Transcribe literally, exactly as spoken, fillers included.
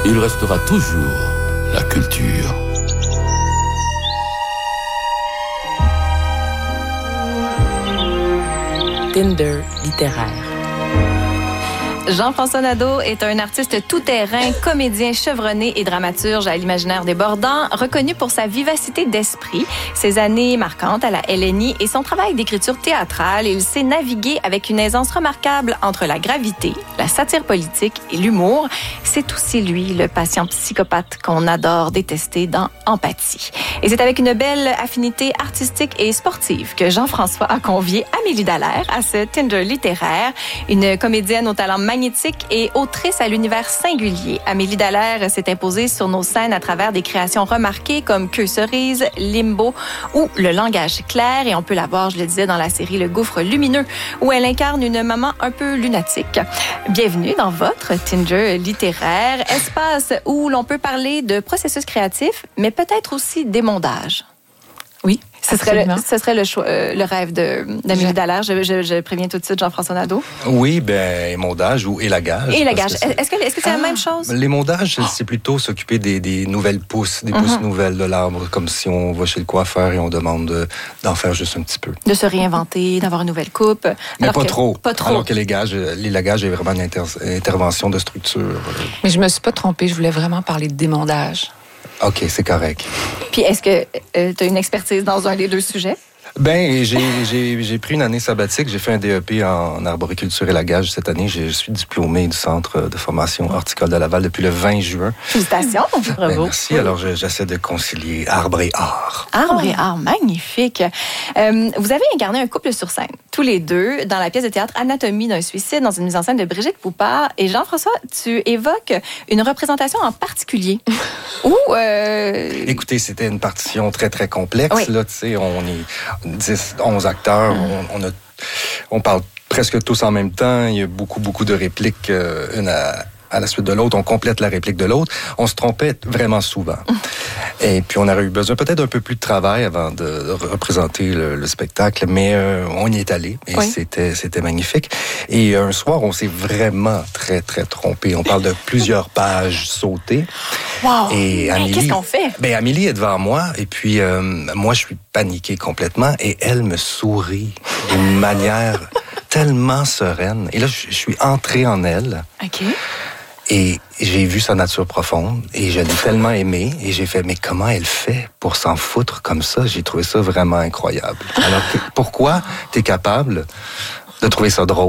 il restera toujours la culture. Tinder littéraire. Jean-François Nadeau est un artiste tout-terrain, comédien chevronné et dramaturge à l'imaginaire débordant, reconnu pour sa vivacité d'esprit, ses années marquantes à la L N I et son travail d'écriture théâtrale. Il sait naviguer avec une aisance remarquable entre la gravité, la satire politique et l'humour. C'est aussi lui, le patient psychopathe qu'on adore détester dans Empathie. Et c'est avec une belle affinité artistique et sportive que Jean-François a convié Amélie Dallaire à ce Tinder littéraire, une comédienne au talent magnifique magnétique et autrice à l'univers singulier. Amélie Dallaire s'est imposée sur nos scènes à travers des créations remarquées comme Queue cerise, Limbo ou Le langage clair. Et on peut la voir, je le disais, dans la série Le gouffre lumineux, où elle incarne une maman un peu lunatique. Bienvenue dans votre Tinder littéraire, espace où l'on peut parler de processus créatif, mais peut-être aussi d'émondage. Oui, ce serait, le, ce serait le, choix, euh, le rêve de, d'Amélie je... Dallaire. Je, je, je préviens tout de suite Jean-François Nadeau. Oui, bien, émondage ou élagage. Élagage. Que est-ce que, est-ce que c'est ah, la même chose? L'émondage, c'est plutôt s'occuper des, des nouvelles pousses, des mm-hmm. pousses nouvelles de l'arbre, comme si on va chez le coiffeur et on demande de, d'en faire juste un petit peu. De se réinventer, d'avoir une nouvelle coupe. Mais pas que, trop. Pas trop. Alors que l'élagage, l'élagage est vraiment une inter- intervention de structure. Mais je me suis pas trompée, je voulais vraiment parler d'émondage. OK, c'est correct. Puis, est-ce que euh, tu as une expertise dans un des deux sujets? Ben, j'ai, j'ai, j'ai pris une année sabbatique. J'ai fait un D E P en arboriculture et élagage cette année. Je suis diplômé du Centre de formation horticole de Laval depuis le vingt juin. Félicitations, bravo. Ben, merci. Alors, je, j'essaie de concilier arbre et art. Arbre et art, magnifique. Euh, vous avez incarné un couple sur scène, tous les deux, dans la pièce de théâtre Anatomie d'un suicide, dans une mise en scène de Brigitte Poupard. Et Jean-François, tu évoques une représentation en particulier. Où, euh... Écoutez, c'était une partition très, très complexe. Oui. Là, tu sais, on est dix, onze acteurs. Mm. On, on, a, on parle presque tous en même temps. Il y a beaucoup, beaucoup de répliques, euh, une à, à la suite de l'autre. On complète la réplique de l'autre. On se trompait vraiment souvent. Mm. Et puis, on aurait eu besoin peut-être un peu plus de travail avant de représenter le, le spectacle, mais euh, on y est allé et oui. c'était, c'était magnifique. Et un soir, on s'est vraiment très, très trompé. On parle de plusieurs pages sautées. Wow! Et Amélie, qu'est-ce qu'on fait? Ben, Amélie est devant moi et puis euh, moi, je suis paniqué complètement et elle me sourit d'une manière tellement sereine. Et là, je, je suis entré en elle. OK. Et j'ai vu sa nature profonde et je l'ai tellement aimée et j'ai fait, mais comment elle fait pour s'en foutre comme ça? J'ai trouvé ça vraiment incroyable. Alors, pourquoi t'es capable de trouver ça drôle?